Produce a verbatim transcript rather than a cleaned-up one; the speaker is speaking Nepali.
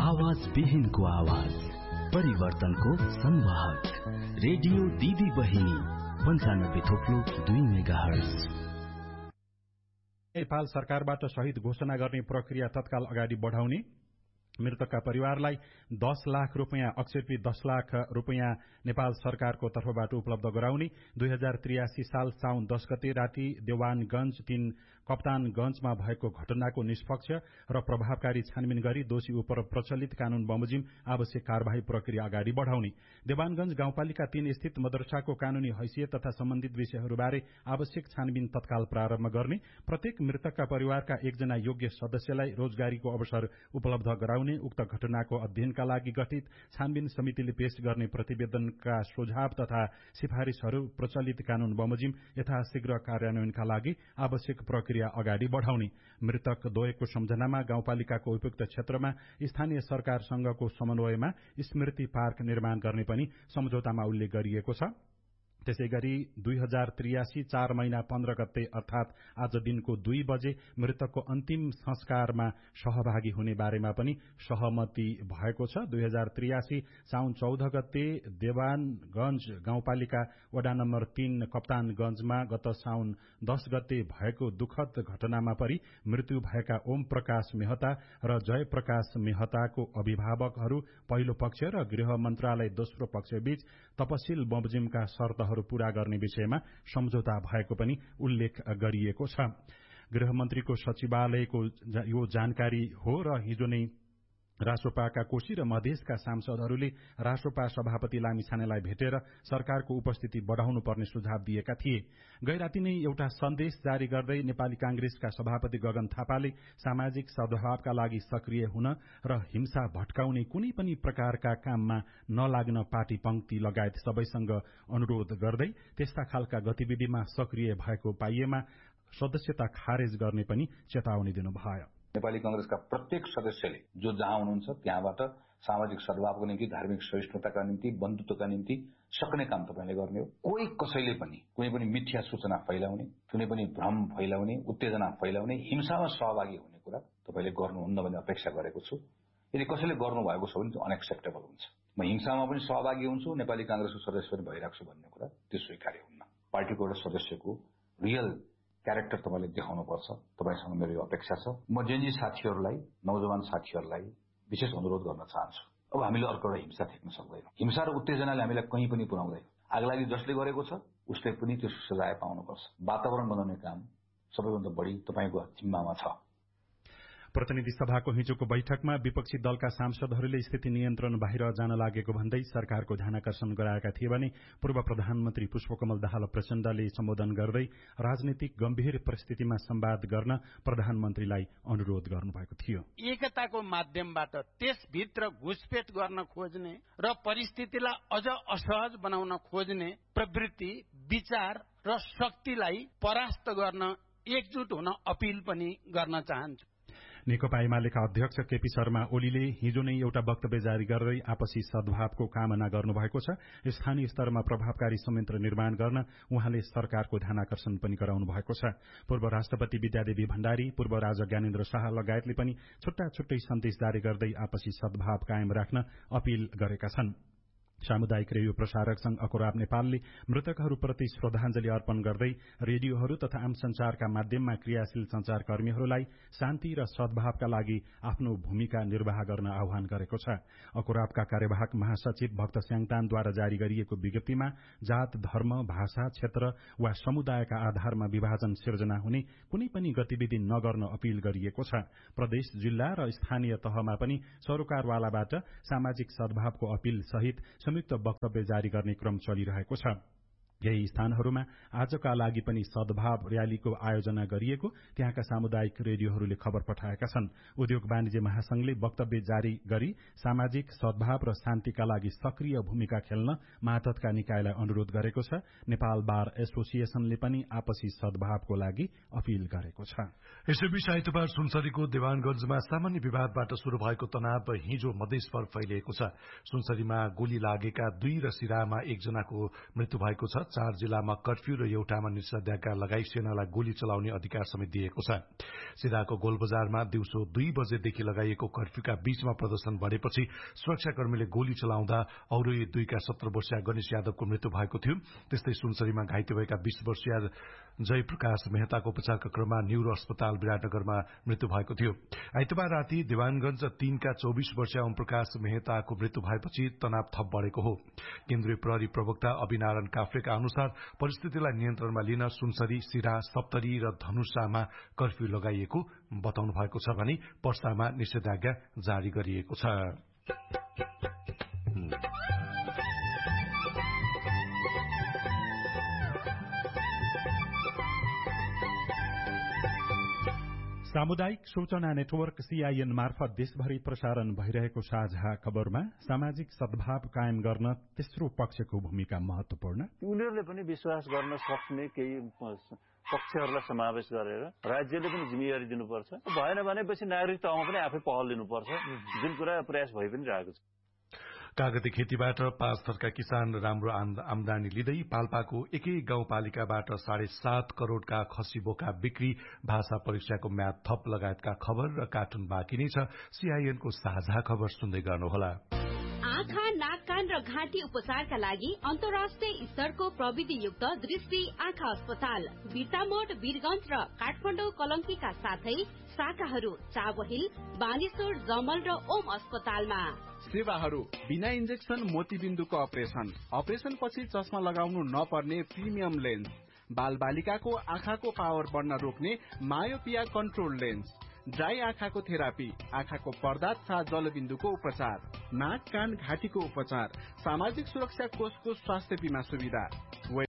आवाज विहीनको आवाज, परिवर्तनको संवाहक, रेडियो दिदी बहिनी पञ्चानब्बे थोप्लो दुई मेगाहर्ज। नेपाल सरकारबाट शहीद घोषणा गर्ने प्रक्रिया तत्काल अगाडि बढाउने, मृतकका परिवारलाई दस लाख रूपियाँ अक्षरपी दस लाख रूपियाँ नेपाल सरकारको तर्फबाट उपलब्ध गराउने, दुई हजार त्रियासी साल साउन दस गते राति देवानगंज तीन कप्तानगंजमा भएको घटनाको निष्पक्ष र प्रभावकारी छानबिन गरी दोषी उप प्रचलित कानून बमोजिम आवश्यक कार्यवाही प्रक्रिया अगाडि बढाउने, देवानगंज गाउँपालिका तीन स्थित मदरसाको कानूनी हैसियत तथा सम्बन्धित विषयहरूबारे आवश्यक छानबिन तत्काल प्रारम्भ गर्ने, प्रत्येक मृतकका परिवारका एकजना योग्य सदस्यलाई रोजगारीको अवसर उपलब्ध गराउने, उक्त घटनाको अध्ययनका लागि गठित छानबिन समितिले पेश गर्ने प्रतिवेदनका सुझाव तथा सिफारिशहरू प्रचलित कानून बमोजिम यथाशीघ्र कार्यान्वयनका लागि आवश्यक प्रक्रिया अगाडि बढाउने, मृतक द्वयको सम्झनामा गाउँपालिकाको उपयुक्त क्षेत्रमा स्थानीय सरकारसँगको समन्वयमा स्मृति पार्क निर्माण गर्ने पनि सम्झौतामा उल्लेख गरिएको छ। त्यसैगरी दुई हजार त्रियासी चार महिना पन्ध्र गते अर्थात आज दिनको दुई बजे मृतकको अन्तिम संस्कारमा सहभागी हुने बारेमा पनि सहमति भएको छ। दुई हजार त्रियासी साउन चौध गते देवानगंज गाउँपालिका वडा नम्बर तीन कप्तानगंजमा गत साउन दस गते भएको दुखद घटनामा परि मृत्यु भएका ओम प्रकाश मेहता र जय प्रकाश मेहताको अभिभावकहरू पहिलो पक्ष र गृह मन्त्रालय दोस्रो पक्षबीच तपसिल बमोजिमका शर्तहरू पूरा गर्ने विषयमा सम्झौता भएको पनि उल्लेख गरिएको छ। गृहमन्त्रीको सचिवालयको यो जानकारी हो र हिजो नै रासोपाका कोशी र मधेसका सांसदहरूले रासोपा सभापति लामिछानेलाई भेटेर सरकारको उपस्थिति बढ़ाउनु पर्ने सुझाव दिएका थिए। गैराती नै एउटा सन्देश जारी गर्दै नेपाली कांग्रेसका सभापति गगन थापाले सामाजिक सद्भावका लागि सक्रिय हुन र हिंसा भट्काउने कुनै पनि प्रकारका काममा नलाग्न पार्टी पंक्ति लगायत सबैसँग अनुरोध गर्दै त्यस्ता खालका गतिविधिमा सक्रिय भएको पाइएमा सदस्यता खारेज गर्ने पनि चेतावनी दिनुभयो। नेपाली कांग्रेसका प्रत्येक सदस्यले जो जहाँ हुनुहुन्छ त्यहाँबाट सामाजिक सद्भावको निम्ति, धार्मिक सहिष्णुताका निम्ति, बन्धुत्वका निम्ति सक्ने काम तपाईले गर्ने हो। कोही कसैले पनि कुनै पनि मिथ्या सूचना फैलाउने, कुनै पनि भ्रम फैलाउने, उत्तेजना फैलाउने, हिंसामा सहभागी हुने कुरा तपाईले गर्नुहुन्न भन्ने अपेक्षा गरेको छु। यदि कसैले गर्नु भएको छ भने अनएक्सेप्टेबल हुन्छ। म हिंसामा पनि सहभागी हुन्छु, नेपाली कांग्रेसको सदस्य पनि भइरहेको छु भन्ने कुरा त्यो स्वीकार्य हुन्न। पार्टीको एउटा सदस्यको रियल क्यारेक्टर तपाईले देखाउनुपर्छ, तपाईसँग मेरो यो अपेक्षा छ। म जेनजी साथीहरूलाई, नौजवान साथीहरूलाई विशेष अनुरोध गर्न चाहन्छु। अब हामीले अर्को एउटा हिंसा थेक्न सक्दैनौँ। हिंसा र उत्तेजनाले हामीलाई कहीँ पनि पुर्याउँदैन। आगलागी जसले गरेको छ उसले पनि त्यो सजाय पाउनुपर्छ। वातावरण बनाउने काम सबैभन्दा बढी तपाईको जिम्मामा छ। प्रतिनिधि सभाको हिजोको बैठकमा विपक्षी दलका सांसदहरूले स्थिति नियन्त्रण बाहिर जान लागेको भन्दै सरकारको ध्यानाकर्षण गराएका थिए भने पूर्व प्रधानमन्त्री पुष्पकमल दाहाल प्रचण्डले सम्बोधन गर्दै राजनीतिक गम्भीर परिस्थितिमा संवाद गर्न प्रधानमन्त्रीलाई अनुरोध गर्नुभएको थियो। एकताको माध्यमबाट त्यसभित्र घुसपेट गर्न खोज्ने र परिस्थितिलाई अझ असहज बनाउन खोज्ने प्रवृत्ति, विचार र शक्तिलाई परास्त गर्न एकजुट हुन अपील पनि गर्न चाहन्छु। नेकपा एमालेका अध्यक्ष केपी शर्मा ओलीले हिजो नै एउटा वक्तव्य जारी गर्दै आपसी सद्भावको कामना गर्नुभएको छ। स्थानीय स्तरमा प्रभावकारी संयन्त्र निर्माण गर्न उहाँले सरकारको ध्यानाकर्षण पनि गराउनु भएको छ। पूर्व राष्ट्रपति विद्यादेवी भण्डारी, पूर्व राजा ज्ञानेन्द्र शाह लगायतले पनि छुट्टा छुट्टै सन्देश जारी गर्दै आपसी सद्भाव कायम राख्न अपील गरेका छन्। सामुदायिक रेडियो प्रसारक संघ अकोराब नेपालले मृतकहरूप्रति श्रद्धाञ्जली अर्पण गर्दै रेडियोहरू तथा आम संचारका माध्यममा क्रियाशील संचारकर्मीहरूलाई शान्ति र सद्भावका लागि आफ्नो भूमिका निर्वाह गर्न आह्वान गरेको छ। अकोराबका कार्यवाहक महासचिव भक्त स्याङतानद्वारा जारी गरिएको विज्ञप्तिमा जात, धर्म, भाषा, क्षेत्र वा समुदायका आधारमा विभाजन सिर्जना हुने कुनै पनि गतिविधि नगर्न अपील गरिएको छ। प्रदेश, जिल्ला र स्थानीय तहमा पनि सरोकारवालाबाट सामाजिक सद्भावको अपील सहित संयुक्त वक्तव्य जारी गर्ने क्रम चलिरहेको छ। यही स्थानहरूमा आजका लागि पनि सद्भाव र्यालीको आयोजना गरिएको त्यहाँका सामुदायिक रेडियोहरूले खबर पठाएका छन्। उद्योग वाणिज्य महासंघले वक्तव्य जारी गरी सामाजिक सद्भाव र शान्तिका लागि सक्रिय भूमिका खेल्न मातहतका निकायलाई अनुरोध गरेको छ। नेपाल बार एसोसिएशनले पनि आपसी सद्भावको लागि अपील गरेको छ। यसैबीच आइतबार सुनसरीको देवानगंजमा सामान्य विवादबाट शुरू भएको तनाव हिजो मधेसभर फैलिएको छ। सुनसरीमा गोली लागेका दुई र सिराहामा एकजनाको मृत्यु भएको छ। चार जिल्लामा कर्फ्यू र एउटामा निषेधाज्ञा लगाई सेनालाई गोली चलाउने अधिकार समेत दिएको छ। सिधाको गोलबजारमा दिउँसो दुई बजेदेखि लगाइएको कर्फ्यूका बीचमा प्रदर्शन बढेपछि सुरक्षाकर्मीले गोली चलाउँदा औरई दुईका सत्र वर्षीय गणेश यादवको मृत्यु भएको थियो। त्यस्तै सुनसरीमा घाइते भएका बीस वर्षीय जयप्रकाश मेहताको उपचारका क्रममा न्यूरो अस्पताल विराटनगरमा मृत्यु भएको थियो। आइतबार राति देवानगंज तीनका चौबीस वर्षीय ओमप्रकाश मेहताको मृत्यु भएपछि तनाव थप बढ़ेको हो। केन्द्रीय प्रहरी प्रवक्ता अभिनारायण काफ्रेका अनुसार परिस्थितिलाई नियन्त्रणमा लिन सुनसरी, सिरा, सप्तरी र धनुषामा कर्फ्यू लगाइएको बताउनु भएको छ भने पर्सामा निषेधाज्ञा जारी गरिएको छ। सामुदायिक सूचना नेटवर्क सीआईएन मार्फत देशभरि प्रसारण भइरहेको साझा खबरमा सामाजिक सद्भाव कायम गर्न तेस्रो पक्षको भूमिका महत्वपूर्ण। उनीहरूले पनि विश्वास गर्न सक्ने केही पक्षहरूलाई समावेश गरेर राज्यले पनि जिम्मेवारी दिनुपर्छ। भएन भनेपछि नागरिक तहमा पनि आफै पहल लिनुपर्छ, जुन कुरा प्रयास भइ पनि रहेको छ। कागती खेतीबाट पाँच थरका किसान राम्रो आमदानी लिँदै पाल्पाको एकै गाउँपालिकाबाट साढे सात करोड़का खसी बोका बिक्री, भाषा परीक्षाको म्याद थप लगायतका खबर र कार्टुन बाँकी नै छ। सीआईएनको साझा खबर सुन्दै गर्नुहोला। आँखा, नाक, कान र घाँटी उपचारका लागि अन्तर्राष्ट्रिय स्तरको प्रविधियुक्त दृष्टि आँखा अस्पताल बिर्तामोड, वीरगंज र काठमाडौँ कलंकीका साथै शाखाहरू चाबहिल, बानेश्वर, जमल र ओम अस्पतालमा। सेवाहरू बिना इन्जेक्सन मोतीबिन्दुको अपरेसन, अपरेसन पछि चस्मा लगाउनु नपर्ने प्रिमियम लेन्स, बाल बालिकाको आँखाको पावर बढ्न रोक्ने मायोपिया कन्ट्रोल लेन्स, ड्राई आँखाको थेरापी, आँखाको पर्दा तथा जलबिन्दुको उपचार, नाक, कान, घाँटीको उपचार, सामाजिक सुरक्षा कोषको स्वास्थ्य बीमा सुविधा।